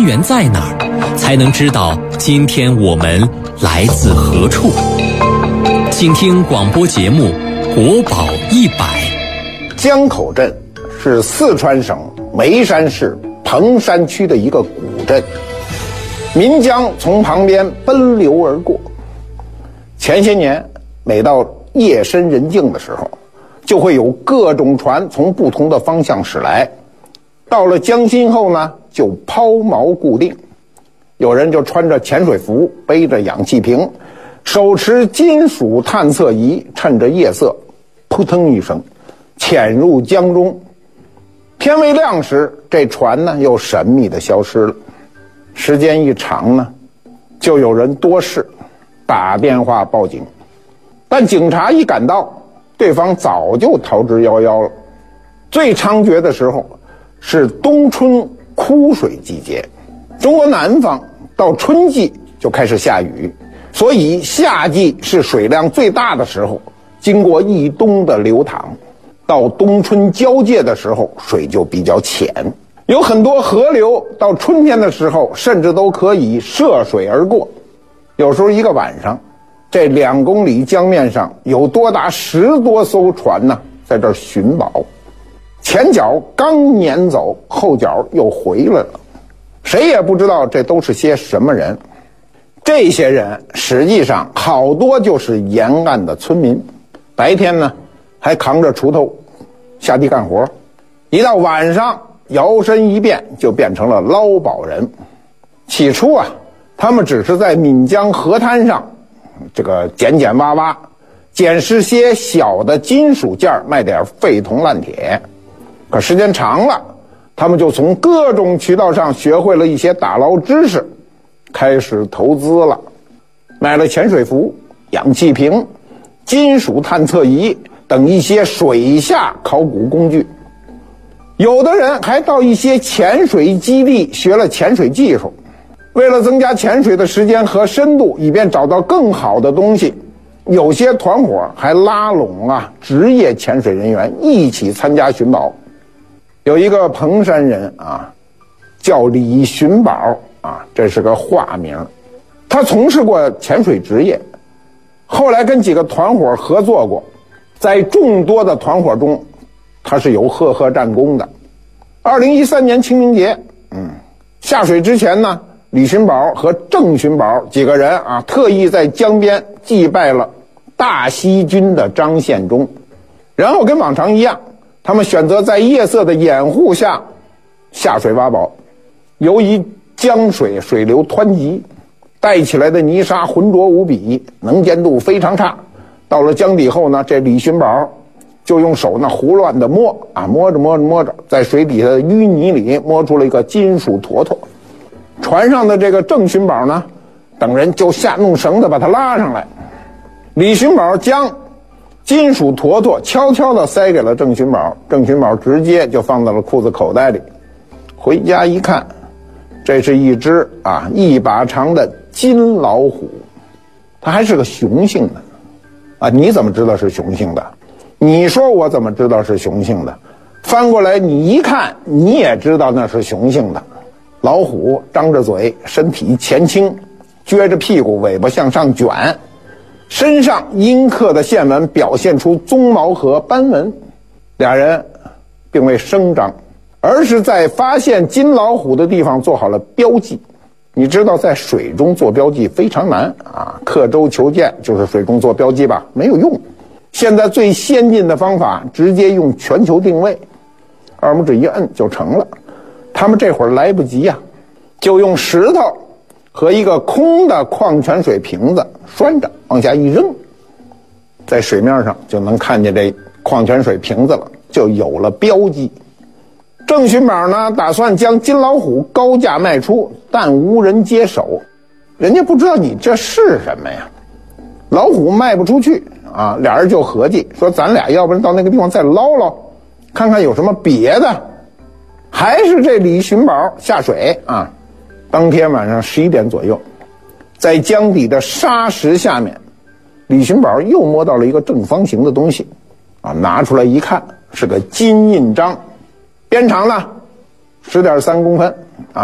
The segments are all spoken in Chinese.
根源在哪儿，才能知道今天我们来自何处。请听广播节目《国宝100》。 江口镇是四川省眉山市彭山区的一个古镇，岷江从旁边奔流而过。前些年，每到夜深人静的时候，就会有各种船从不同的方向驶来。到了江心后呢，就抛锚固定。有人就穿着潜水服，背着氧气瓶，手持金属探测仪，趁着夜色，扑腾一声，潜入江中。天未亮时，这船呢又神秘地消失了。时间一长呢，就有人多事，打电话报警。但警察一赶到，对方早就逃之夭夭了。最猖獗的时候是冬春枯水季节，中国南方到春季就开始下雨，所以夏季是水量最大的时候，经过一冬的流淌，到冬春交界的时候水就比较浅。有很多河流到春天的时候甚至都可以涉水而过。有时候一个晚上，这2公里江面上有多达10多艘船呢，在这儿寻宝。前脚刚撵走，后脚又回来了，谁也不知道这都是些什么人。这些人实际上好多就是沿岸的村民，白天呢还扛着锄头下地干活，一到晚上摇身一变就变成了捞宝人。起初啊，他们只是在岷江河滩上这个捡捡挖挖，捡拾些小的金属件，卖点废铜烂铁。可时间长了，他们就从各种渠道上学会了一些打捞知识，开始投资了，买了潜水服、氧气瓶、金属探测仪等一些水下考古工具。有的人还到一些潜水基地学了潜水技术。为了增加潜水的时间和深度，以便找到更好的东西，有些团伙还拉拢职业潜水人员一起参加寻宝。有一个彭山人叫李寻宝这是个化名。他从事过潜水职业，后来跟几个团伙合作过，在众多的团伙中，他是有赫赫战功的。2013年清明节，下水之前呢，李寻宝和郑寻宝几个人特意在江边祭拜了大西军的张献忠，然后跟往常一样，他们选择在夜色的掩护下下水挖宝。由于江水水流湍急，带起来的泥沙浑浊无比，能见度非常差。到了江底后呢，这李寻宝就用手胡乱的摸着，在水底下的淤泥里摸出了一个金属坨坨。船上的这个郑寻宝呢，等人就弄绳子把他拉上来。李寻宝将金属坨坨悄悄地塞给了郑寻宝，郑寻宝直接就放到了裤子口袋里。回家一看，这是一只1把长的金老虎，它还是个雄性的。你怎么知道是雄性的？你说我怎么知道是雄性的？翻过来你一看，你也知道那是雄性的。老虎张着嘴，身体前倾，撅着屁股，尾巴向上卷，身上阴刻的线纹表现出鬃毛和斑纹。俩人并未声张，而是在发现金老虎的地方做好了标记。你知道在水中做标记非常难刻舟求剑就是水中做标记吧，没有用。现在最先进的方法，直接用全球定位，2拇指一摁就成了。他们这会儿来不及就用石头和一个空的矿泉水瓶子拴着往下一扔，在水面上就能看见这矿泉水瓶子了，就有了标记。郑寻宝呢，打算将金老虎高价卖出，但无人接手，人家不知道你这是什么呀。老虎卖不出去俩人就合计说，咱俩要不然到那个地方再捞捞，看看有什么别的。还是这李寻宝下水当天晚上11点左右，在江底的沙石下面，李寻宝又摸到了一个正方形的东西拿出来一看，是个金印章，边长呢10.3公分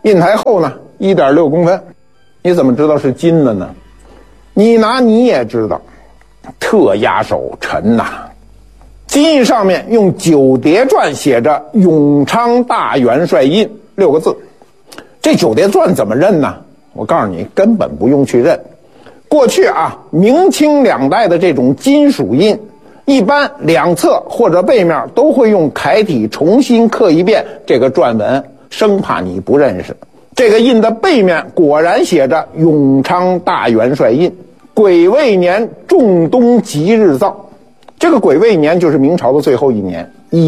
印台厚呢 1.6 公分。你怎么知道是金的呢？你拿你也知道，特压手沉呐。金印上面用9叠篆写着永昌大元帅印6个字。这9叠篆怎么认呢？我告诉你，根本不用去认。过去啊，明清两代的这种金属印，一般两侧或者背面都会用楷体重新刻一遍这个篆文，生怕你不认识。这个印的背面果然写着永昌大元帅印，癸未年仲冬吉日造。这个癸未年就是明朝的最后一年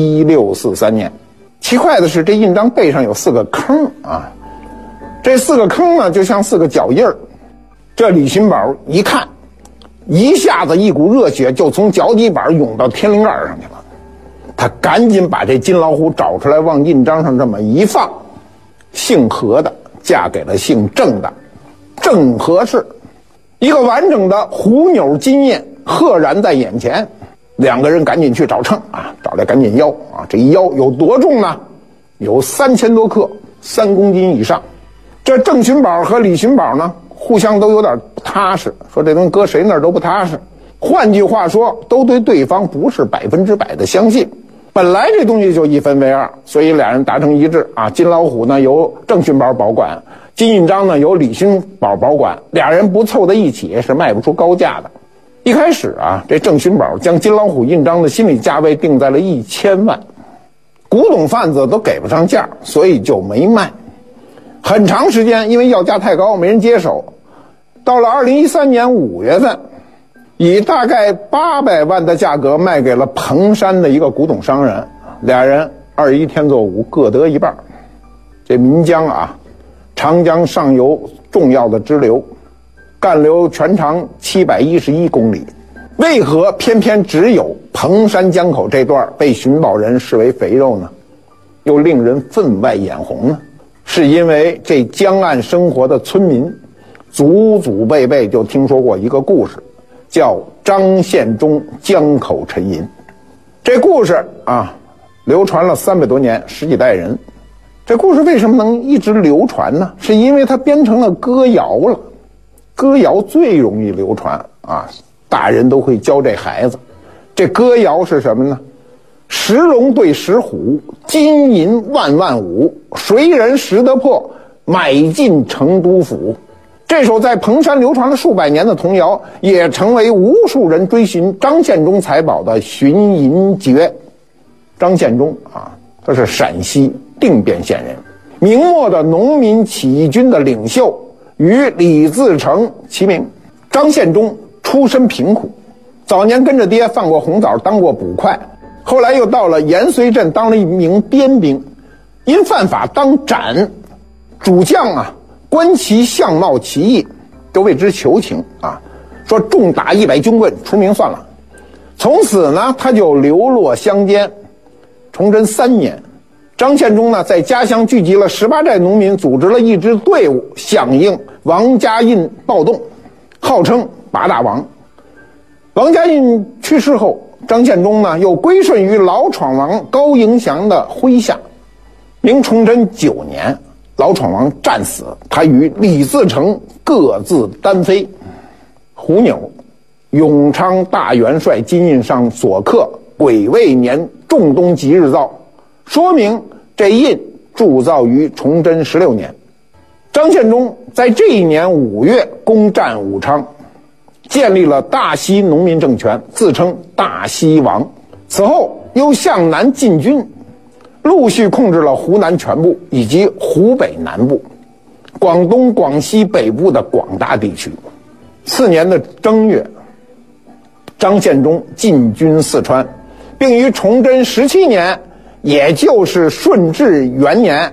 ，1643年。奇怪的是，这印章背上有4个坑啊，这4个坑呢，就像4个脚印儿。这李寻宝一看，一下子一股热血就从脚底板涌到天灵盖上去了。他赶紧把这金老虎找出来，往印章上这么一放，姓何的嫁给了姓郑的，郑和氏。一个完整的虎钮金印赫然在眼前。两个人赶紧去找秤啊，找来赶紧腰啊，这一腰有多重呢？有3000多克，3公斤以上。这郑寻宝和李寻宝呢，互相都有点不踏实，说这东西搁谁那儿都不踏实。换句话说，都对对方不是100%的相信。本来这东西就1分为2，所以俩人达成一致啊。金老虎呢由郑寻宝保管，金印章呢由李寻宝保管，俩人不凑在一起是卖不出高价的。一开始啊，这郑寻宝将金老虎印章的心理价位定在了1000万，古董贩子都给不上价，所以就没卖。很长时间因为要价太高没人接手，到了2013年5月份，以大概800万的价格卖给了彭山的一个古董商人，俩人21天作5，各得一半。这岷江啊，长江上游重要的支流，干流全长711公里，为何偏偏只有彭山江口这段被寻宝人视为肥肉呢？又令人分外眼红呢？是因为这江岸生活的村民祖祖辈辈就听说过一个故事，叫张献忠江口沉银。这故事啊，流传了300多年，10几代人。这故事为什么能一直流传呢？是因为它编成了歌谣了。歌谣最容易流传啊，大人都会教这孩子。这歌谣是什么呢？10龙对10虎，金银万万五，谁人识得破，买进成都府。这首在彭山流传了数百年的童谣，也成为无数人追寻张献忠财宝的寻银诀。张献忠啊，他是陕西定边县人，明末的农民起义军的领袖，与李自成齐名。张献忠出身贫苦，早年跟着爹放过红枣，当过捕快，后来又到了延绥镇当了一名边兵，因犯法当斩，主将啊观其相貌奇异，都为之求情啊，说重打100军棍出名算了。从此呢，他就流落乡间。崇祯3年，张献忠呢在家乡聚集了18寨农民，组织了一支队伍，响应王家印暴动，号称8大王。王家印去世后，张献忠呢又归顺于老闯王高迎祥的麾下。明崇祯9年，老闯王战死，他与李自成各自单飞。虎钮永昌大元帅金印上所刻癸未年仲冬吉日造，说明这印铸造于崇祯16年。张献忠在这一年5月攻占武昌，建立了大西农民政权，自称大西王。此后又向南进军，陆续控制了湖南全部以及湖北南部、广东、广西北部的广大地区。次年的正月，张献忠进军四川，并于崇祯17年，也就是顺治元年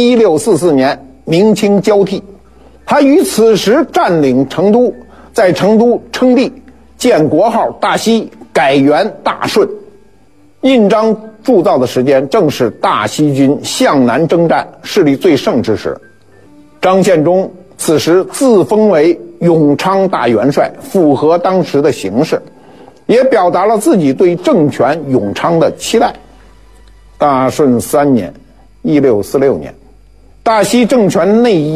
1644年，明清交替，他于此时占领成都，在成都称帝，建国号大西，改元大顺。印章铸造的时间正是大西军向南征战势力最盛之时。张献忠此时自封为永昌大元帅，符合当时的形势，也表达了自己对政权永昌的期待。大顺3年，1646年， 大西政权内